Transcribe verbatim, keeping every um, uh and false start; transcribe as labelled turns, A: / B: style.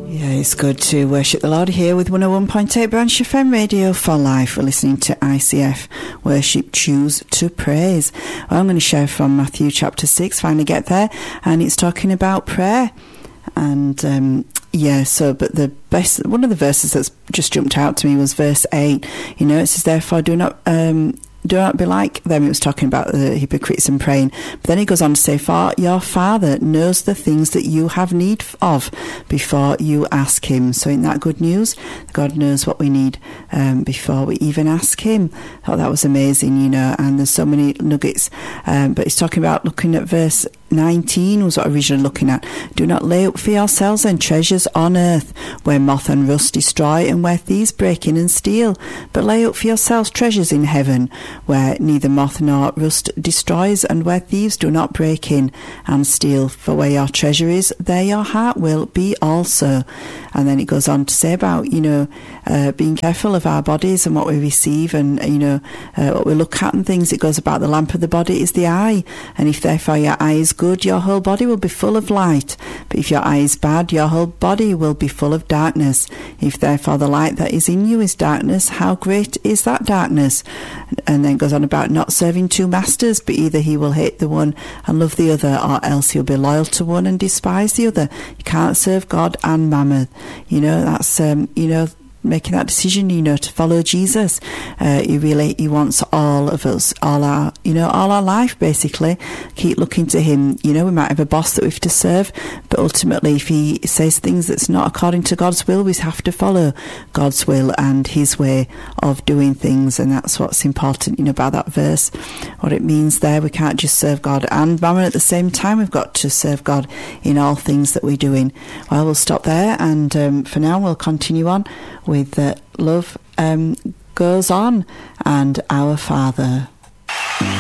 A: Yeah, it's good to worship the Lord here with one oh one point eight Branch F M Radio for Life. We're listening to I C F Worship Choose to Praise. Well, I'm going to share from Matthew chapter six, finally get there, and it's talking about prayer. And um, yeah, so, but the best, one of the verses that's just jumped out to me was verse eight. You know, it says, therefore, do not... Um, Do not be like them. It was talking about the hypocrites and praying. But then he goes on to say, for your Father knows the things that you have need of before you ask him. So isn't that good news? God knows what we need um, before we even ask him. I thought that was amazing, you know, and there's so many nuggets. Um, but he's talking about looking at verse nineteen was what I originally looking at. Do not lay up for yourselves and treasures on earth, where moth and rust destroy and where thieves break in and steal. But lay up for yourselves treasures in heaven, where neither moth nor rust destroys, and where thieves do not break in and steal. For where your treasure is, there your heart will be also. And then it goes on to say about, you know, uh, being careful of our bodies and what we receive, and, you know, uh, what we look at and things. It goes about the lamp of the body is the eye. And if therefore your eye is good, your whole body will be full of light. But if your eye is bad, your whole body will be full of darkness. If therefore the light that is in you is darkness, how great is that darkness? And then goes on about not serving two masters, but either he will hate the one and love the other, or else he'll be loyal to one and despise the other. You can't serve God and mammon. You know, that's, um, you know, making that decision, you know, to follow Jesus. Uh, he really, he wants all of us, all our, you know, all our life, basically. Keep looking to him. You know, we might have a boss that we have to serve, but ultimately, if he says things that's not according to God's will, we have to follow God's will and his way of doing things. And that's what's important, you know, about that verse. What it means there, we can't just serve God and mammon at the same time. We've got to serve God in all things that we're doing. Well, we'll stop there, and um, for now, we'll continue on with uh, Love um, Goes On and Our Father.